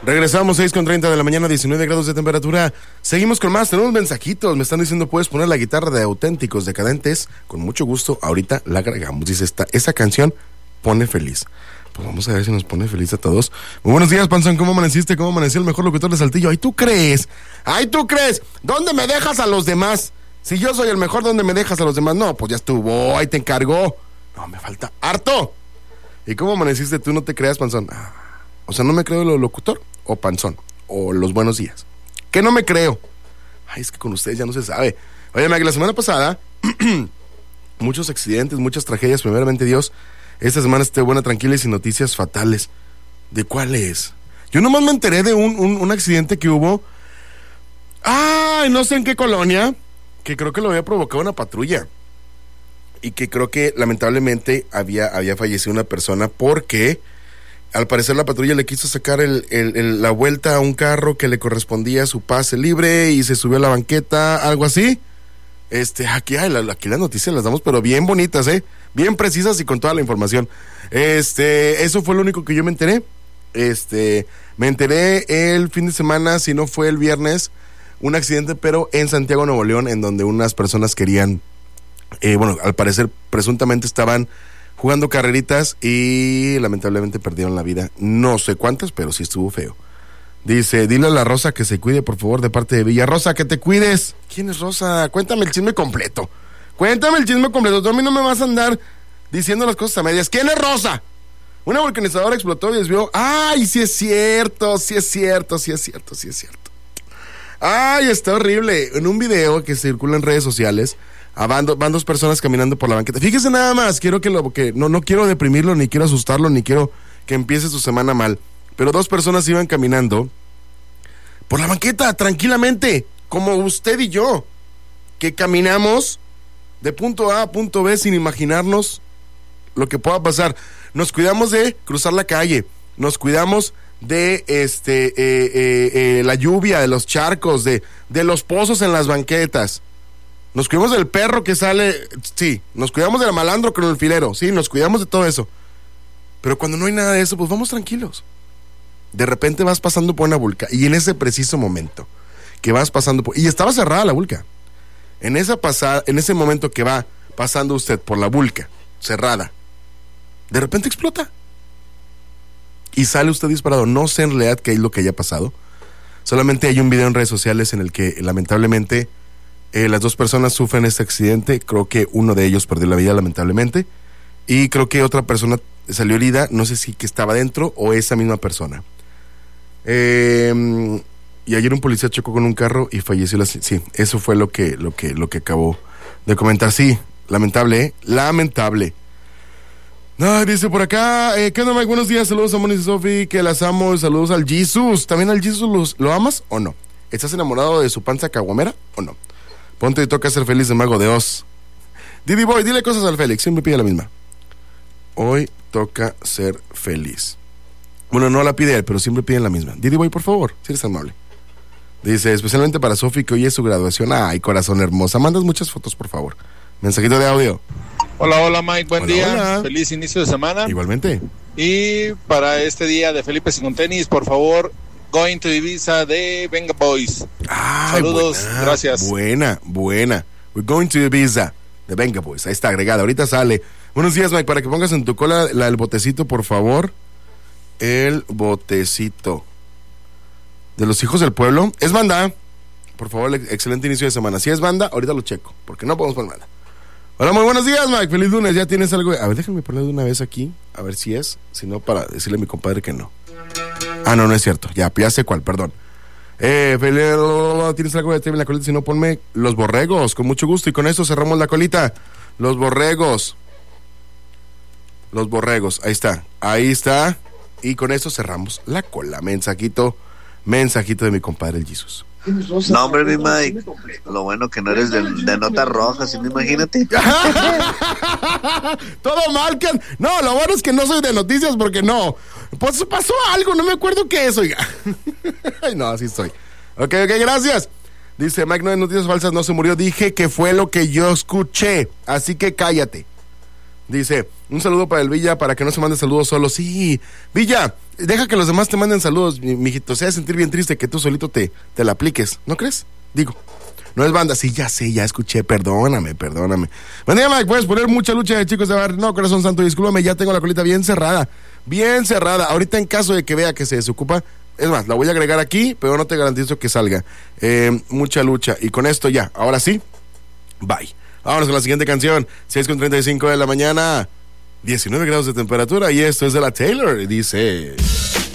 Regresamos 6:30 de la mañana, 19 grados de temperatura. Seguimos con más, tenemos mensajitos. Me están diciendo, puedes poner la guitarra de Auténticos Decadentes. Con mucho gusto, ahorita la agregamos. Dice, esa canción pone feliz. Pues vamos a ver si nos pone feliz a todos. Muy buenos días, Panzón, ¿cómo amaneciste? ¿Cómo amaneció el mejor locutor de Saltillo? ¡Ay, tú crees! ¿Dónde me dejas a los demás? Si yo soy el mejor, ¿dónde me dejas a los demás? No, pues ya estuvo, ahí te encargó. No, me falta harto. ¿Y cómo amaneciste tú? No te creas, Panzón. O sea, no me creo el locutor o Panzón o los buenos días. ¿Qué no me creo? Ay, es que con ustedes ya no se sabe. Oye, Maggie, la semana pasada muchos accidentes, muchas tragedias, primeramente Dios. Esta semana esté buena, tranquila y sin noticias fatales. ¿De cuáles? Yo nomás me enteré de un accidente que hubo. No sé en qué colonia, que creo que lo había provocado una patrulla. Y que creo que lamentablemente había fallecido una persona porque al parecer la patrulla le quiso sacar la vuelta a un carro que le correspondía a su pase libre y se subió a la banqueta, algo así. Aquí las noticias las damos, pero bien bonitas, bien precisas y con toda la información. Eso fue lo único que yo me enteré. Me enteré el fin de semana, si no fue el viernes, un accidente, pero en Santiago, Nuevo León, en donde unas personas querían, al parecer, presuntamente estaban jugando carreritas y lamentablemente perdieron la vida. No sé cuántas, pero sí estuvo feo. Dice, dile a la Rosa que se cuide, por favor, de parte de Villa. Rosa, que te cuides. ¿Quién es Rosa? Cuéntame el chisme completo. Tú a mí no me vas a andar diciendo las cosas a medias. ¿Quién es Rosa? Una vulcanizadora explotó y desvió. ¡Ay, sí es cierto! ¡Ay, está horrible! En un video que circula en redes sociales, van dos personas caminando por la banqueta. Fíjese nada más, no quiero deprimirlo, ni quiero asustarlo, ni quiero que empiece su semana mal. Pero dos personas iban caminando por la banqueta, tranquilamente, como usted y yo, que caminamos de punto A a punto B sin imaginarnos lo que pueda pasar. Nos cuidamos de cruzar la calle, nos cuidamos de la lluvia, de los charcos, de los pozos en las banquetas. Nos cuidamos del perro que sale, sí, nos cuidamos del malandro con el filero, sí, nos cuidamos de todo eso. Pero cuando no hay nada de eso, pues vamos tranquilos. De repente vas pasando por una vulca y en ese preciso momento que vas pasando y estaba cerrada la vulca. En ese momento que va pasando usted por la vulca cerrada, de repente explota y sale usted disparado. No sé en realidad qué es lo que haya pasado. Solamente hay un video en redes sociales en el que lamentablemente las dos personas sufren este accidente. Creo que uno de ellos perdió la vida lamentablemente y creo que otra persona salió herida. No sé si que estaba dentro o esa misma persona. Y ayer un policía chocó con un carro y falleció. Sí, eso fue lo que acabó de comentar. Sí, lamentable, lamentable. No, dice por acá, ¿qué onda, Mike? Buenos días, saludos a Moni y Sofi, que las amo, saludos al Jesus. ¿También al Jesus lo amas o no? ¿Estás enamorado de su panza caguamera o no? Ponte y toca ser feliz de Mago de Oz. Didi Boy, dile cosas al Félix, siempre pide la misma. Hoy toca ser feliz. Bueno, no la pide él, pero siempre piden la misma. Didi Boy, por favor, si eres amable. Dice, especialmente para Sofi, que hoy es su graduación. Ay, corazón hermosa, mandas muchas fotos, por favor. Mensajito de audio. Hola Mike, buen día. Hola. Feliz inicio de semana. Igualmente. Y para este día de Felipe Sin Tenis, por favor, Going to Ibiza de Venga Boys. Saludos, gracias. Buena. We're going to Ibiza de Venga Boys. Ahí está agregada, ahorita sale. Buenos días, Mike, para que pongas en tu cola el botecito, por favor. El botecito de los hijos del pueblo. ¿Es banda? Por favor, excelente inicio de semana. Si es banda, ahorita lo checo, porque no podemos poner nada. Hola, muy buenos días, Mike. Feliz lunes. ¿Ya tienes algo? A ver, déjame ponerlo de una vez aquí, a ver si es. Si no, para decirle a mi compadre que no. No es cierto. Ya sé cuál, perdón. ¿Tienes algo de TV en la colita? Si no, ponme los borregos, con mucho gusto. Y con eso cerramos la colita. Los borregos. Ahí está. Y con eso cerramos la cola. Mensajito de mi compadre el Jesus. No, hombre, mi Mike, lo bueno que no eres de notas rojas, ¿sí? Imagínate. Todo mal, que no, lo bueno es que no soy de noticias porque no. Pues pasó algo, no me acuerdo qué es, oiga. Ay, no, así estoy. Ok, gracias. Dice Mike, no hay noticias falsas, no se murió. Dije que fue lo que yo escuché, así que cállate. Dice, un saludo para el Villa para que no se mande saludos solo. Sí, Villa, deja que los demás te manden saludos, mijito. Se va a sentir bien triste que tú solito te la apliques, ¿no crees? Digo, no es banda, sí, ya sé, ya escuché, perdóname. Buen día, Mike, puedes poner mucha lucha de Chicos de Barrio. No, corazón santo, discúlpame, ya tengo la colita bien cerrada. Ahorita en caso de que vea que se desocupa, es más, la voy a agregar aquí, pero no te garantizo que salga. Mucha lucha. Y con esto ya, ahora sí, bye. Vámonos con la siguiente canción, 6:35 de la mañana, 19 grados de temperatura, y esto es de la Taylor, y dice...